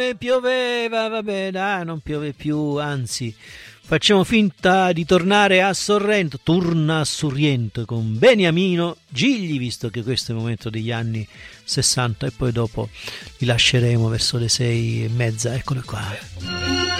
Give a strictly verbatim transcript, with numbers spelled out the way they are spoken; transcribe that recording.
Pioveva, vabbè, dai, non piove più, anzi, facciamo finta di tornare a Sorrento. Torna a Sorrento con Beniamino Gigli, visto che questo è il momento degli anni sessanta, e poi dopo li lasceremo verso le sei e mezza. Eccole qua.